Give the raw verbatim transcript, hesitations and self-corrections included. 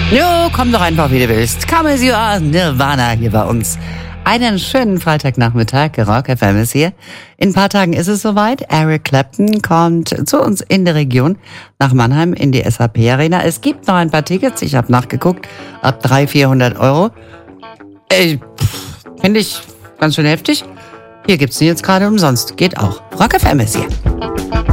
Jo, komm doch einfach, wie du willst. Come as you are, Nirvana hier bei uns. Einen schönen Freitagnachmittag, Rock F M ist hier. In ein paar Tagen ist es soweit. Eric Clapton kommt zu uns in der Region nach Mannheim in die S A P Arena. Es gibt noch ein paar Tickets, ich habe nachgeguckt, ab dreihundert, vierhundert Euro. Äh, Finde ich ganz schön heftig. Hier gibt's die jetzt gerade umsonst. Geht auch. Rock F M ist hier.